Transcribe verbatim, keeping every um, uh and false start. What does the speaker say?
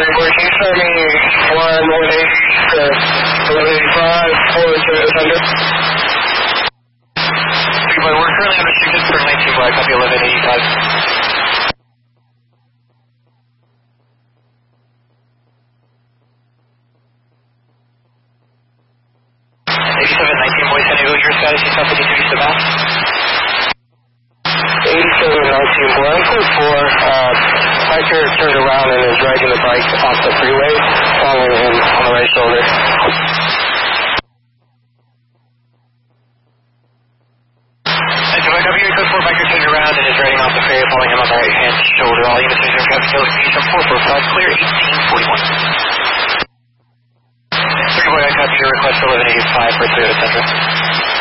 Boy, can you send me one one eighty to eleven eighty-five for Toyota Tundra? Three Boy, we're currently on restricted for nineteen Boy, copy eleven eighty-five. eighty-seven nineteen Boy, San Diego, your status, you copy fifty-three Sabah. eighty-seven nineteen Boy, I'm code four. Uh, biker turned around and is riding the bike off the freeway, following him on the right shoulder. And so I copy your code four, biker turned around and is riding off the ferry, following him on the right hand shoulder. All units in traffic, traffic, from four four five, clear eighteen forty-one. Three Boy, I copy your request for eleven eighty-five for Toyota Tundra.